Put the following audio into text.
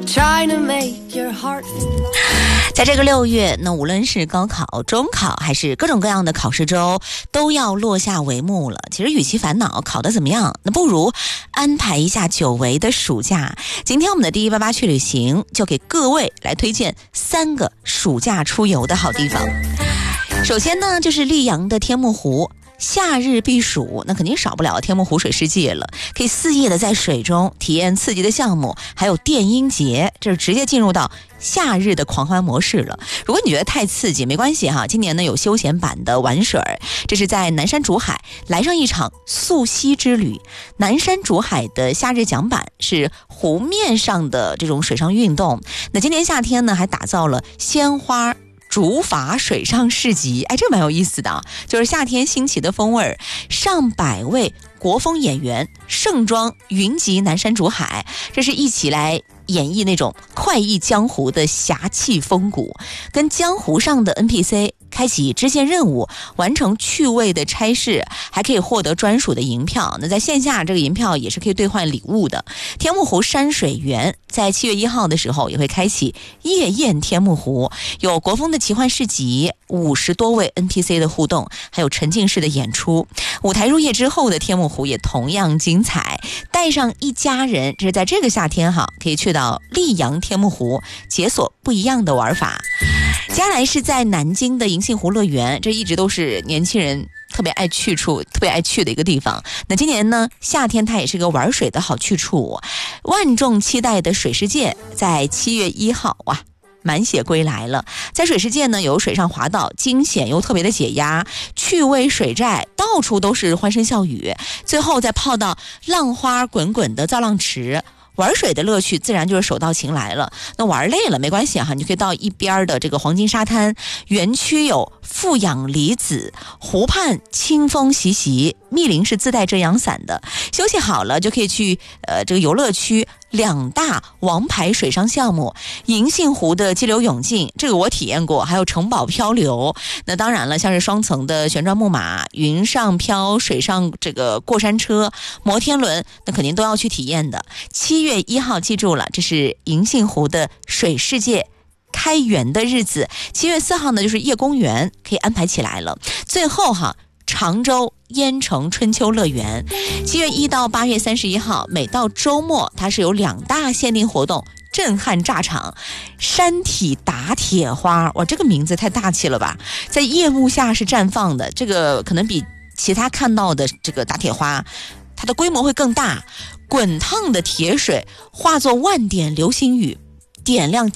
在这个6月，那无论是高考、中考还是各种各样的考试周，都要落下帷幕了。其实与其烦恼考得怎么样，那不如安排一下久违的暑假。今天我们的188去旅行就给各位来推荐3个暑假出游的好地方。首先呢，就是溧阳的天目湖。夏日避暑，那肯定少不了天目湖水世界了，可以4夜的在水中体验刺激的项目，还有电音节，这是直接进入到夏日的狂欢模式了。如果你觉得太刺激，没关系哈，今年呢有休闲版的玩水，这是在南山竹海来上一场溯溪之旅。南山竹海的夏日桨板是湖面上的这种水上运动，那今年夏天呢还打造了鲜花竹筏水上市集，这蛮有意思的啊，就是夏天新奇的风味，上百位国风演员盛装云集南山竹海，这是一起来演绎那种快意江湖的侠气风骨，跟江湖上的 NPC 开启支线任务，完成趣味的差事，还可以获得专属的银票。那在线下这个银票也是可以兑换礼物的。天目湖山水园在7月1号的时候也会开启夜宴天目湖，有国风的奇幻市集，50多位 NPC 的互动，还有沉浸式的演出。舞台入夜之后的天目湖也同样精彩，带上一家人，这是在这个夏天可以去到溧阳天目湖解锁不一样的玩法。接下来是在南京的银杏湖乐园，这一直都是年轻人特别爱去的一个地方。那今年呢，夏天它也是个玩水的好去处，万众期待的水世界在7月1号满血归来了。在水世界呢，有水上滑道，惊险又特别的解压，趣味水寨到处都是欢声笑语，最后再泡到浪花滚滚的造浪池。玩水的乐趣自然就是手到擒来了。那玩累了没关系你就可以到一边的这个黄金沙滩园区，有负氧离子，湖畔清风习习，密林是自带遮阳伞的。休息好了就可以去这个游乐区2大王牌水上项目，银杏湖的激流勇进，这个我体验过，还有城堡漂流。那当然了，像是双层的旋转木马、云上漂、水上这个过山车、摩天轮，那肯定都要去体验的。7月1号记住了，这是银杏湖的水世界开园的日子。7月4号呢，就是夜公园可以安排起来了。最后常州燕城春秋乐园，7月1到8月31号，每到周末它是有2大限定活动，震撼炸场。山体打铁花，这个名字太大气了吧，在夜幕下是绽放的，这个可能比其他看到的这个打铁花它的规模会更大，滚烫的铁水化作万点流星雨，点亮